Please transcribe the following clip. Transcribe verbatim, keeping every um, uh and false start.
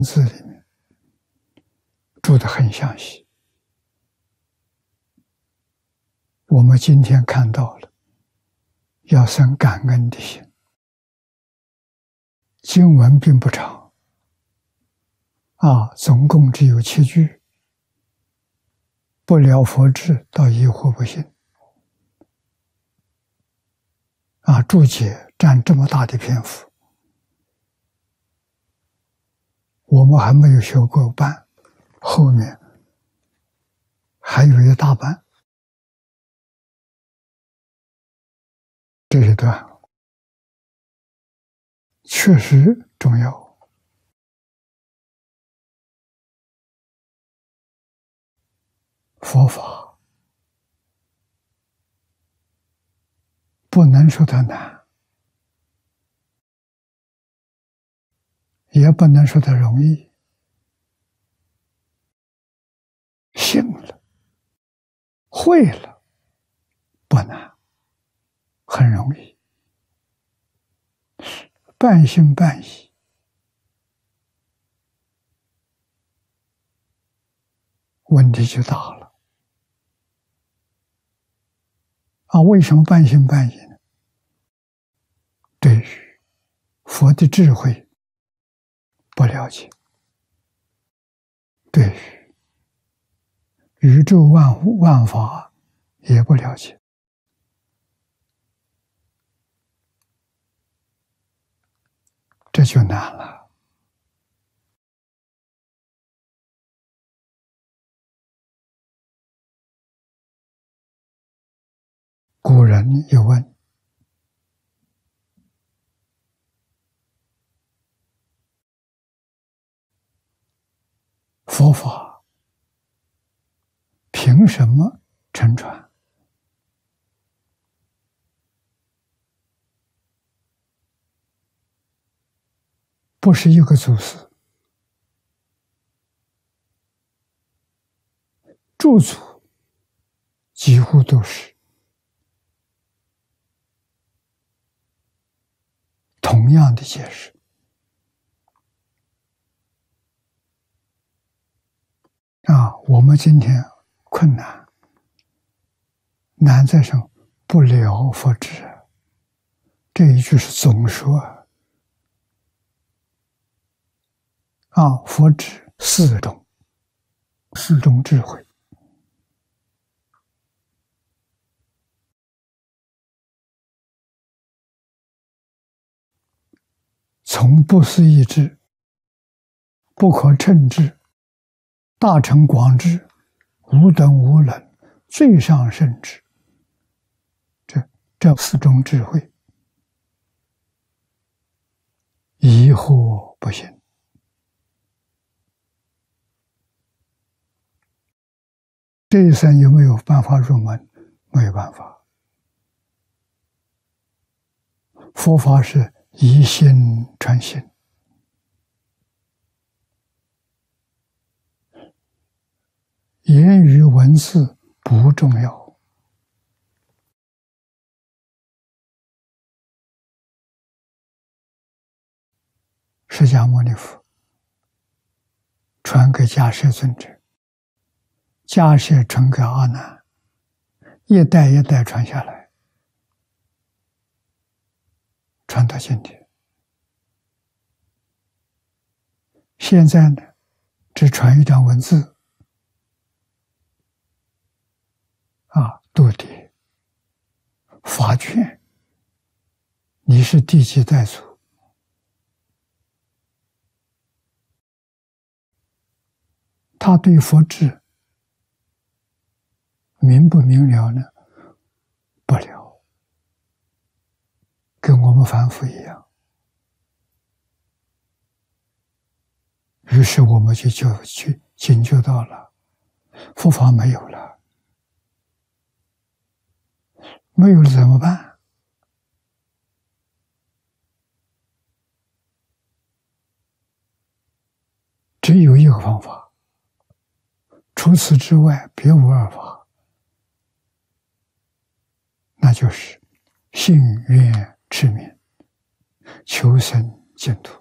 字里面注得很详细。我们今天看到了，要生感恩的心。经文并不长，啊，总共只有七句。不了佛智，到疑惑不信。啊，注解占这么大的篇幅，我们还没有学过半，后面还有一大半。这一段确实重要。佛法不能说它难，也不能说它容易。信了，会了，不难，很容易。半信半疑，问题就大了。啊，为什么半信半疑呢？对于佛的智慧不了解，对于宇宙万物万法也不了解，这就难了。古人有问：佛法凭什么沉传？不是一个祖师，诸祖几乎都是同样的解释。啊，我们今天困难，难在什么？不了佛智。这一句是总说啊，佛智四种，四种智慧。从不思议智、不可称智、大乘广智、无等无能、最上圣智，这这四种智慧，疑惑不信。这一生有没有办法入门？没有办法。佛法是以心传心，言语文字不重要。释迦牟尼佛传给迦叶尊者，迦叶传给阿难，一代一代传下来，传到今天。现在呢，只传一张文字，啊，度牒法卷，你是第几代祖？他对佛智明不明了呢？不了，跟我们凡夫一样。于是我们就就去警觉到了，佛法没有了，没有了怎么办？只有一个方法，除此之外别无二法，那就是信愿持名，求生净土。